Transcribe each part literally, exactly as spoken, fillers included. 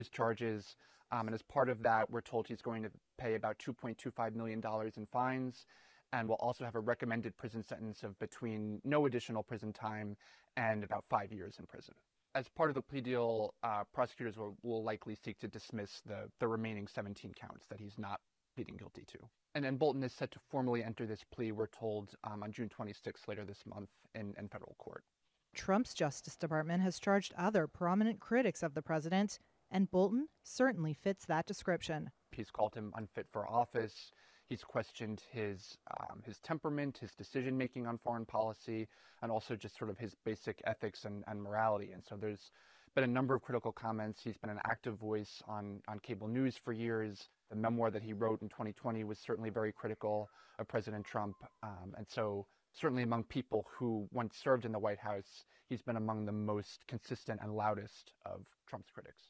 his charges. Um, and as part of that, we're told he's going to pay about two point two five million dollars in fines, and will also have a recommended prison sentence of between no additional prison time and about five years in prison. As part of the plea deal, uh, prosecutors will, will likely seek to dismiss the, the remaining seventeen counts that he's not pleading guilty to. And then Bolton is set to formally enter this plea, we're told, um, on June twenty-sixth, later this month, in, in federal court. Trump's Justice Department has charged other prominent critics of the president, and Bolton certainly fits that description. He's called him unfit for office. He's questioned his um, his temperament, his decision-making on foreign policy, and also just sort of his basic ethics and, and morality. And so there's been a number of critical comments. He's been an active voice on, on cable news for years. The memoir that he wrote in twenty twenty was certainly very critical of President Trump. Um, and so certainly among people who once served in the White House, he's been among the most consistent and loudest of Trump's critics.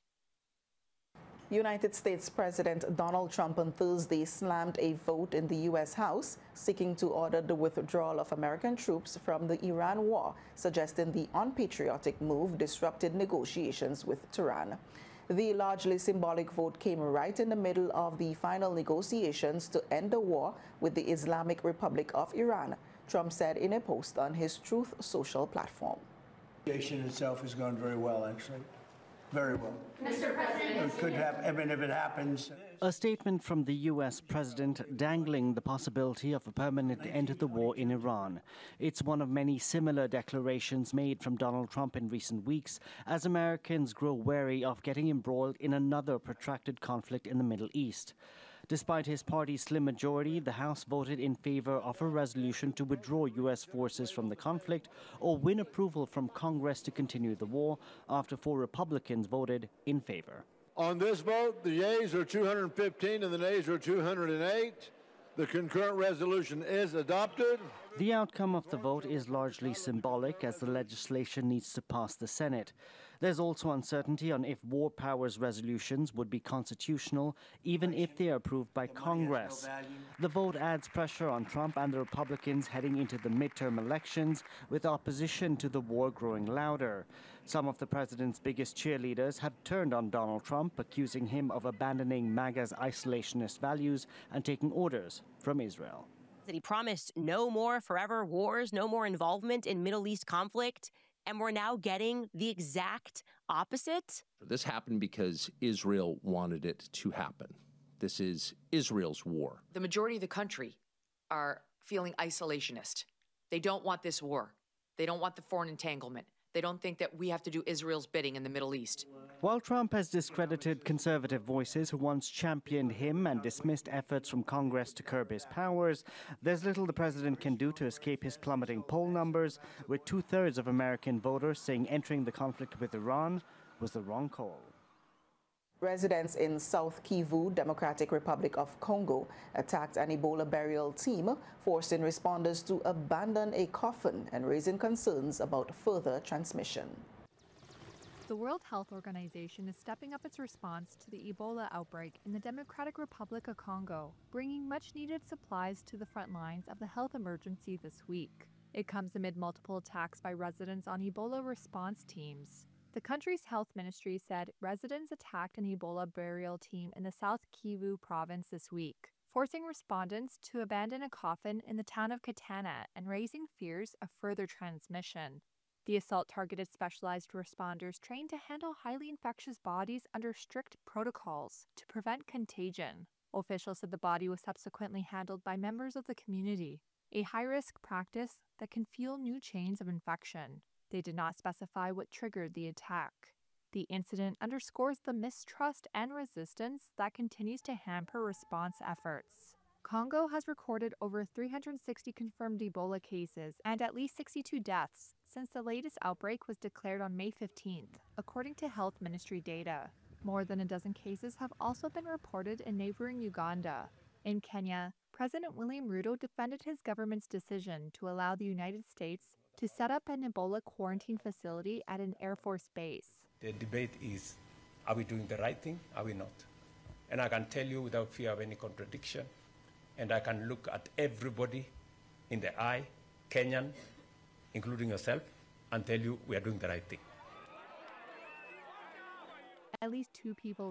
United States President Donald Trump on Thursday slammed a vote in the U S House seeking to order the withdrawal of American troops from the Iran war, suggesting the unpatriotic move disrupted negotiations with Tehran. The largely symbolic vote came right in the middle of the final negotiations to end the war with the Islamic Republic of Iran, Trump said in a post on his Truth Social platform. The negotiation itself has gone very well, actually. Very well. Mister President. It could happen. I mean, if it happens. A statement from the U S president dangling the possibility of a permanent end to the war in Iran. It's one of many similar declarations made from Donald Trump in recent weeks as Americans grow wary of getting embroiled in another protracted conflict in the Middle East. Despite his party's slim majority, the House voted in favor of a resolution to withdraw U S forces from the conflict or win approval from Congress to continue the war after four Republicans voted in favor. On this vote, the yeas are two hundred fifteen and the nays are two hundred eight. The concurrent resolution is adopted. The outcome of the vote is largely symbolic as the legislation needs to pass the Senate. There's also uncertainty on if war powers resolutions would be constitutional, even if they are approved by Congress. The vote adds pressure on Trump and the Republicans heading into the midterm elections, with opposition to the war growing louder. Some of the president's biggest cheerleaders have turned on Donald Trump, accusing him of abandoning MAGA's isolationist values and taking orders from Israel. That he promised no more forever wars, no more involvement in Middle East conflict. And we're now getting the exact opposite. This happened because Israel wanted it to happen. This is Israel's war. The majority of the country are feeling isolationist. They don't want this war. They don't want the foreign entanglement. They don't think that we have to do Israel's bidding in the Middle East. While Trump has discredited conservative voices who once championed him and dismissed efforts from Congress to curb his powers, there's little the president can do to escape his plummeting poll numbers, with two-thirds of American voters saying entering the conflict with Iran was the wrong call. Residents in South Kivu, Democratic Republic of Congo, attacked an Ebola burial team, forcing responders to abandon a coffin and raising concerns about further transmission. The World Health Organization is stepping up its response to the Ebola outbreak in the Democratic Republic of Congo, bringing much-needed supplies to the front lines of the health emergency this week. It comes amid multiple attacks by residents on Ebola response teams. The country's health ministry said residents attacked an Ebola burial team in the South Kivu province this week, forcing respondents to abandon a coffin in the town of Katana and raising fears of further transmission. The assault targeted specialized responders trained to handle highly infectious bodies under strict protocols to prevent contagion. Officials said the body was subsequently handled by members of the community, a high-risk practice that can fuel new chains of infection. They did not specify what triggered the attack. The incident underscores the mistrust and resistance that continues to hamper response efforts. Congo has recorded over three hundred sixty confirmed Ebola cases and at least sixty-two deaths since the latest outbreak was declared on May fifteenth, according to health ministry data. More than a dozen cases have also been reported in neighboring Uganda. In Kenya, President William Ruto defended his government's decision to allow the United States to set up an Ebola quarantine facility at an Air Force base. The debate is, are we doing the right thing? Are we not? And I can tell you without fear of any contradiction, and I can look at everybody in the eye, Kenyan, including yourself, and tell you we are doing the right thing. At least least two people